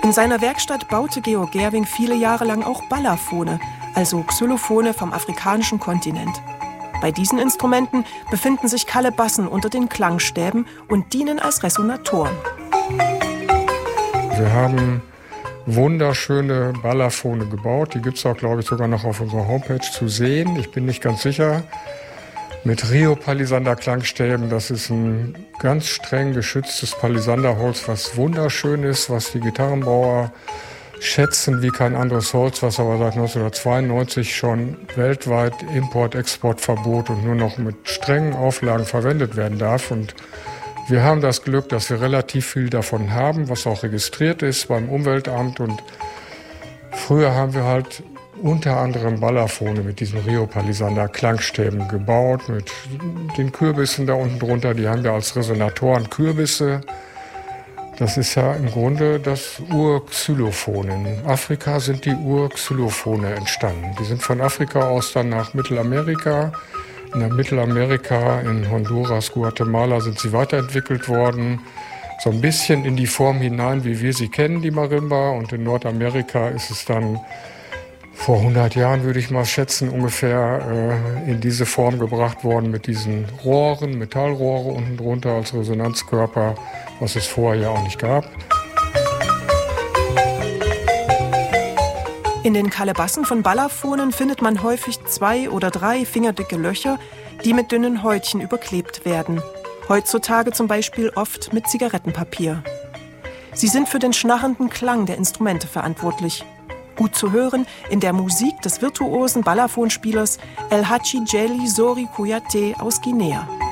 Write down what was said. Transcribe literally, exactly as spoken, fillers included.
In seiner Werkstatt baute Georg Gerwing viele Jahre lang auch Balafone, also Xylophone vom afrikanischen Kontinent. Bei diesen Instrumenten befinden sich Kalebassen unter den Klangstäben und dienen als Resonatoren. Wir haben wunderschöne Balafone gebaut. Die gibt es auch, glaube ich, sogar noch auf unserer Homepage zu sehen. Ich bin nicht ganz sicher. Mit Rio-Palisander-Klangstäben. Das ist ein ganz streng geschütztes Palisanderholz, was wunderschön ist, was die Gitarrenbauer schätzen wie kein anderes Holz, was aber seit neunzehnhundertzweiundneunzig schon weltweit Import-Export-Verbot und nur noch mit strengen Auflagen verwendet werden darf. Und wir haben das Glück, dass wir relativ viel davon haben, was auch registriert ist beim Umweltamt. Und früher haben wir halt unter anderem Balafone mit diesen Rio-Palisander-Klangstäben gebaut, mit den Kürbissen da unten drunter. Die haben wir als Resonatoren Kürbisse. Das ist ja im Grunde das Ur-Xylophon. In Afrika sind die Ur-Xylophone entstanden. Die sind von Afrika aus dann nach Mittelamerika. In Mittelamerika, in Honduras, Guatemala sind sie weiterentwickelt worden. So ein bisschen in die Form hinein, wie wir sie kennen, die Marimba. Und in Nordamerika ist es dann vor hundert Jahren, würde ich mal schätzen, ungefähr äh, in diese Form gebracht worden mit diesen Rohren, Metallrohre unten drunter als Resonanzkörper, was es vorher ja auch nicht gab. In den Kalebassen von Balafonen findet man häufig zwei oder drei fingerdicke Löcher, die mit dünnen Häutchen überklebt werden. Heutzutage zum Beispiel oft mit Zigarettenpapier. Sie sind für den schnarrenden Klang der Instrumente verantwortlich. Gut zu hören in der Musik des virtuosen Balafonspielers El Hadji Jelly Sori Kouyaté aus Guinea.